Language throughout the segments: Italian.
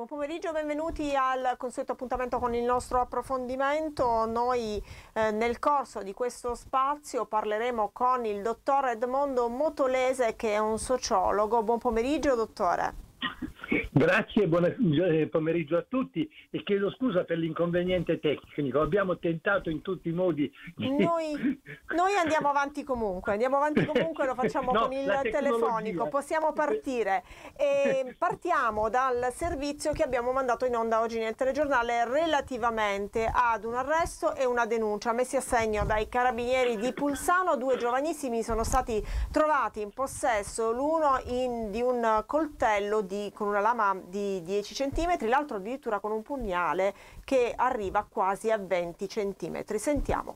Buon pomeriggio, benvenuti al consueto appuntamento con il nostro approfondimento. Noi nel corso di questo spazio parleremo con il dottor Edmondo Motolese, che è un sociologo. Buon pomeriggio, dottore. Grazie, buon pomeriggio a tutti e chiedo scusa per l'inconveniente tecnico. Abbiamo tentato in tutti i modi. Noi andiamo avanti comunque, lo facciamo con il telefonico, possiamo partire. E partiamo dal servizio che abbiamo mandato in onda oggi nel telegiornale relativamente ad un arresto e una denuncia messi a segno dai carabinieri di Pulsano. Due giovanissimi sono stati trovati in possesso, l'uno di un coltello con una lama di 10 cm, l'altro addirittura con un pugnale che arriva quasi a 20 cm. Sentiamo.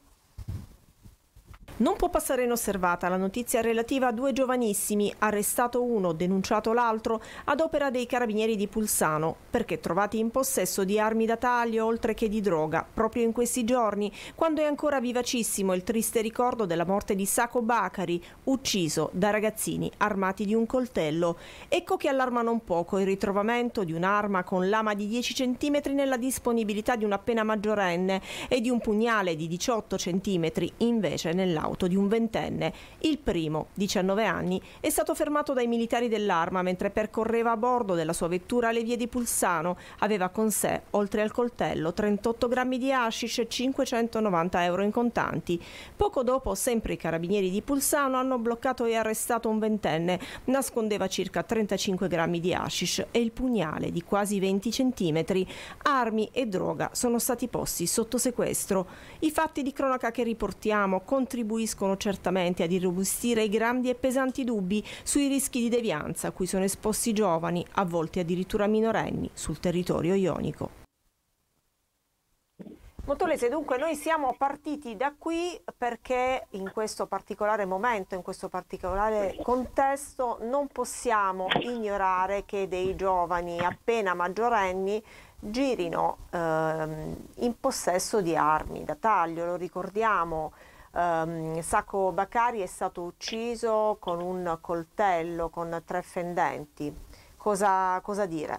Non può passare inosservata la notizia relativa a due giovanissimi, arrestato uno, denunciato l'altro, ad opera dei carabinieri di Pulsano, perché trovati in possesso di armi da taglio oltre che di droga, proprio in questi giorni, quando è ancora vivacissimo il triste ricordo della morte di Sako Bakari, ucciso da ragazzini armati di un coltello. Ecco che allarma non poco il ritrovamento di un'arma con lama di 10 cm nella disponibilità di un appena maggiorenne e di un pugnale di 18 cm invece nell'auto di un ventenne. Il primo, 19 anni, è stato fermato dai militari dell'Arma mentre percorreva a bordo della sua vettura le vie di Pulsano. Aveva con sé, oltre al coltello, 38 grammi di hashish e 590 euro in contanti. Poco dopo, sempre i carabinieri di Pulsano hanno bloccato e arrestato un ventenne. Nascondeva circa 35 grammi di hashish e il pugnale di quasi 20 centimetri. Armi e droga sono stati posti sotto sequestro. I fatti di cronaca che riportiamo contribuiscono certamente ad irrobustire i grandi e pesanti dubbi sui rischi di devianza a cui sono esposti giovani, a volte addirittura minorenni, sul territorio ionico. Motolese, dunque noi siamo partiti da qui perché in questo particolare momento, in questo particolare contesto, non possiamo ignorare che dei giovani appena maggiorenni girino in possesso di armi da taglio. Lo ricordiamo, Sako Bakari è stato ucciso con un coltello con 3 fendenti. Cosa dire?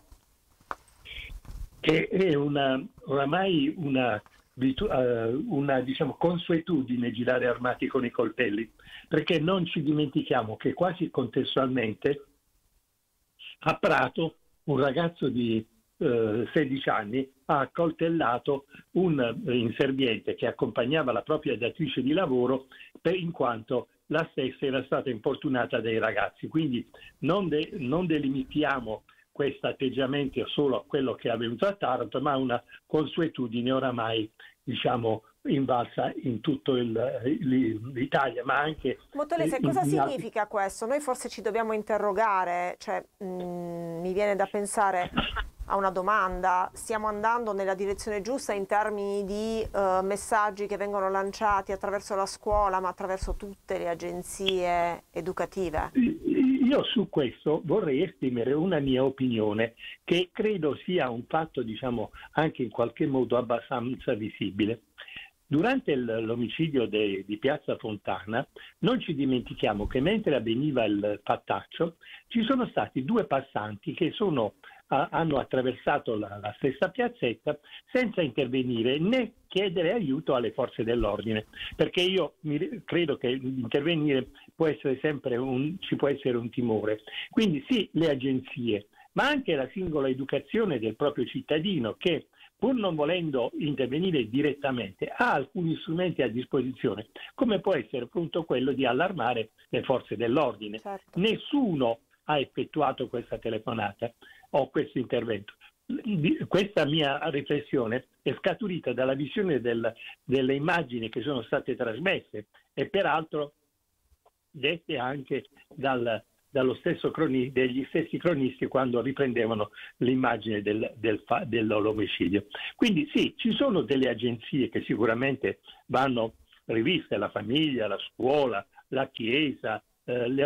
Che è oramai una diciamo, consuetudine girare armati con i coltelli, perché non ci dimentichiamo che quasi contestualmente a Prato un ragazzo di 16 anni ha accoltellato un inserviente che accompagnava la propria datrice di lavoro in quanto la stessa era stata importunata dai ragazzi. Quindi non delimitiamo questo atteggiamento solo a quello che è avvenuto a Taranto, ma una consuetudine oramai, diciamo, invalsa in tutto l'Italia, ma anche... Motolese, cosa significa questo? Noi forse ci dobbiamo interrogare, cioè mi viene da pensare a una domanda: stiamo andando nella direzione giusta in termini di messaggi che vengono lanciati attraverso la scuola, ma attraverso tutte le agenzie educative? Io su questo vorrei esprimere una mia opinione, che credo sia un fatto, diciamo, anche in qualche modo abbastanza visibile. Durante l'omicidio di Piazza Fontana non ci dimentichiamo che mentre avveniva il fattaccio ci sono stati 2 passanti che hanno attraversato la stessa piazzetta senza intervenire né chiedere aiuto alle forze dell'ordine, perché io credo che intervenire può essere sempre ci può essere un timore. Quindi sì, le agenzie, ma anche la singola educazione del proprio cittadino che, pur non volendo intervenire direttamente, ha alcuni strumenti a disposizione, come può essere appunto quello di allarmare le forze dell'ordine. Certo. Nessuno ha effettuato questa telefonata o questo intervento. Questa mia riflessione è scaturita dalla visione delle immagini che sono state trasmesse e peraltro dette anche degli stessi cronisti quando riprendevano l'immagine dell'omicidio. Quindi sì, ci sono delle agenzie che sicuramente vanno riviste: la famiglia, la scuola, la chiesa, le